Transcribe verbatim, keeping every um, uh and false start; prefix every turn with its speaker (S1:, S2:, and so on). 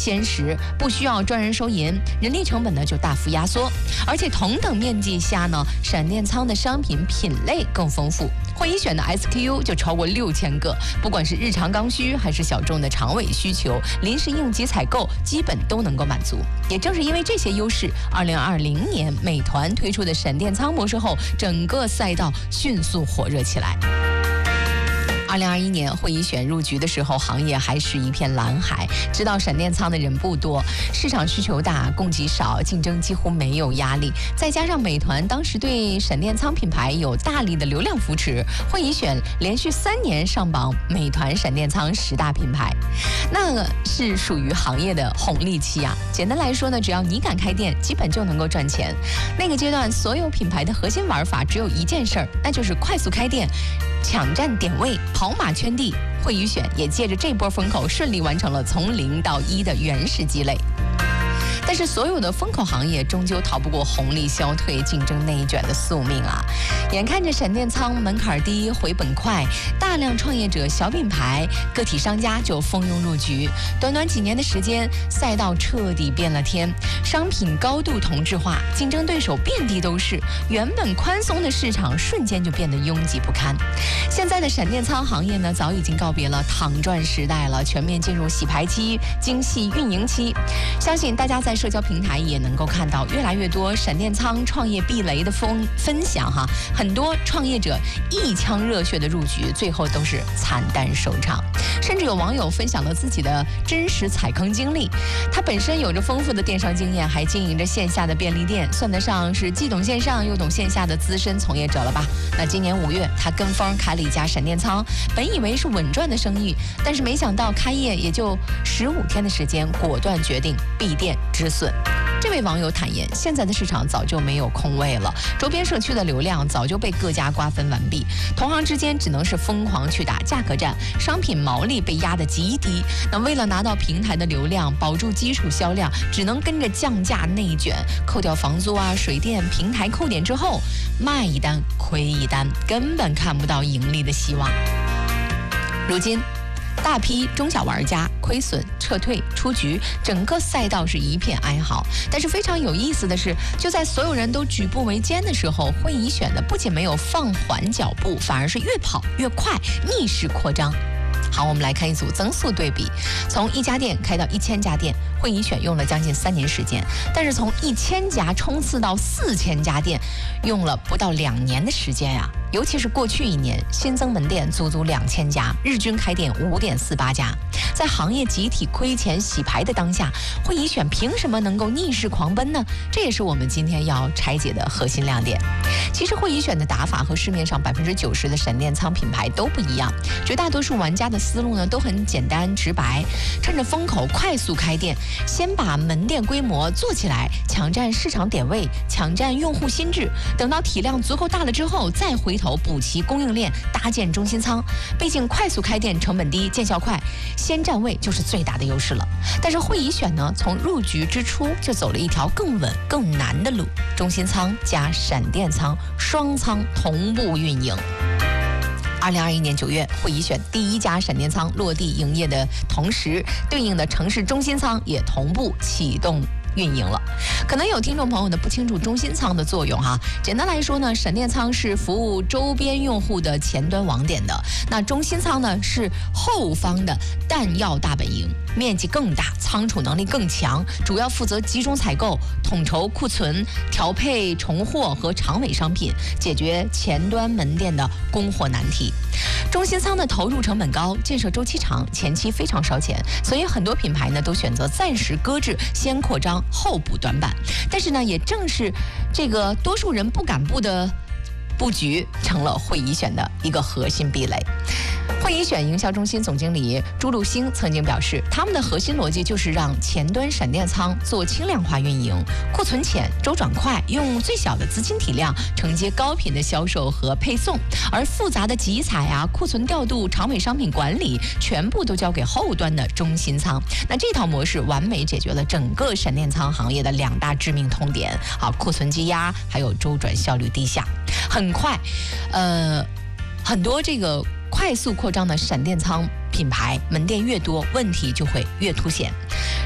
S1: 鲜实，不需要专人收银，人力成本呢就大幅压缩。而且同等面积下呢，闪电仓的商品品类更丰富。惠医选的 S K U 就超过六千个，不管是日常刚需还是小众的长尾需求，临时应急采购基本都能够满足。也正是因为这些优势，二零二零年美团推出的闪电仓模式后，整个赛道迅速火热起来。二零二一年惠医选入局的时候，行业还是一片蓝海。知道闪电仓的人不多，市场需求大，供给少，竞争几乎没有压力。再加上美团当时对闪电仓品牌有大力的流量扶持，惠医选连续三年上榜美团闪电仓十大品牌，那是属于行业的红利期啊。简单来说呢，只要你敢开店，基本就能够赚钱。那个阶段，所有品牌的核心玩法只有一件事儿，那就是快速开店，抢占点位，跑马圈地。惠医选也借着这波风口，顺利完成了从零到一的原始积累。但是所有的风口行业终究逃不过红利消退、竞争内卷的宿命啊！眼看着闪电仓门槛低、回本快，大量创业者、小品牌、个体商家就蜂拥入局。短短几年的时间，赛道彻底变了天，商品高度同质化，竞争对手遍地都是，原本宽松的市场瞬间就变得拥挤不堪。现在的闪电仓行业呢，早已经告别了躺赚时代了，全面进入洗牌期、精细运营期。相信大家在社交平台也能够看到越来越多闪电仓创业避雷的分分享哈，很多创业者一腔热血的入局，最后都是惨淡收场。甚至有网友分享了自己的真实踩坑经历，他本身有着丰富的电商经验，还经营着线下的便利店，算得上是既懂线上又懂线下的资深从业者了吧？那今年五月，他跟风开了一家闪电仓，本以为是稳赚的生意，但是没想到开业也就十五天的时间，果断决定闭店止损。这位网友坦言，现在的市场早就没有空位了，周边社区的流量早就被各家瓜分完毕，同行之间只能是疯狂去打价格战，商品毛利被压得极低。那为了拿到平台的流量，保住基础销量，只能跟着降价内卷，扣掉房租啊、水电、平台扣点之后，卖一单亏一单，根本看不到盈利的希望。如今大批中小玩家亏损、撤退、出局，整个赛道是一片哀嚎。但是非常有意思的是，就在所有人都举步维艰的时候，惠医选的不仅没有放缓脚步，反而是越跑越快，逆势扩张。好，我们来看一组增速对比，从一家店开到一千家店，惠医选用了将近三年时间，但是从一千家冲刺到四千家店，用了不到两年的时间呀、啊。尤其是过去一年，新增门店足足两千家，日均开店五点四八家。在行业集体亏钱洗牌的当下，惠医选凭什么能够逆势狂奔呢？这也是我们今天要拆解的核心亮点。其实惠医选的打法和市面上百分之九十的闪电仓品牌都不一样，绝大多数玩家的思路呢都很简单直白，趁着风口快速开店，先把门店规模做起来，抢占市场点位，抢占用户心智，等到体量足够大了之后，再回头补齐供应链，搭建中心仓。毕竟快速开店成本低，见效快，先占位就是最大的优势了。但是惠医选呢，从入局之初就走了一条更稳更难的路，中心仓加闪电仓双仓同步运营。二零二一年九月，惠医选第一家闪电仓落地营业的同时，对应的城市中心仓也同步启动运营了。可能有听众朋友呢不清楚中心仓的作用哈。简单来说呢，闪电仓是服务周边用户的前端网点的，那中心仓呢是后方的弹药大本营，面积更大，仓储能力更强，主要负责集中采购、统筹库存、调配重货和长尾商品，解决前端门店的供货难题。中心仓的投入成本高，建设周期长，前期非常烧钱，所以很多品牌呢都选择暂时搁置，先扩张后补短板。但是呢，也正是这个多数人不敢布的布局，成了惠医选的一个核心壁垒。惠医选营销中心总经理朱路星曾经表示，他们的核心逻辑就是让前端闪电仓做轻量化运营，库存浅，周转快，用最小的资金体量承接高频的销售和配送，而复杂的集采啊、库存调度、长尾商品管理，全部都交给后端的中心仓。那这套模式完美解决了整个闪电仓行业的两大致命痛点啊，库存积压，还有周转效率低下。很快，呃，很多这个快速扩张的闪电仓品牌门店越多，问题就会越凸显。